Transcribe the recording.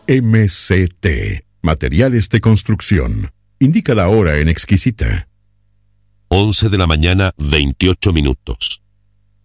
MCT, Materiales de Construcción. Indica la hora en Exquisita. 11 de la mañana, 28 minutos.